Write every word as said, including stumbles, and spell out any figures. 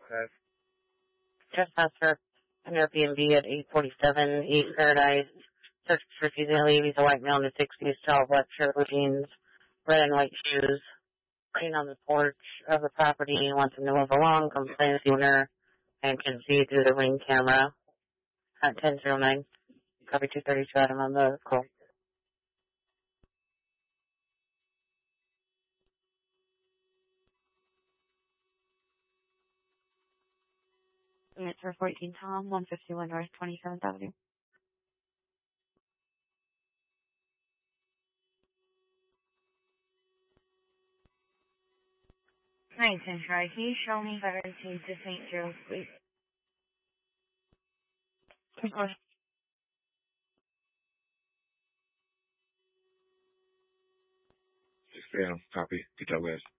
Okay. Just asked for an Airbnb at eight forty-seven East Paradise. Search for refusing to leave. He's a white male in his sixties, tall black shirt with jeans, red and white shoes. Sitting on the porch of the property. He wants him to move along, complain sooner, and can see through the ring camera at ten oh nine. Copy two thirty-two, Adam on the call. Unit for fourteen Tom, one fifty-one North twenty-seventh Avenue. nineteen, try. Can you show me seventeen to Saint Joe's, please? Six p.m. Copy. Get that list.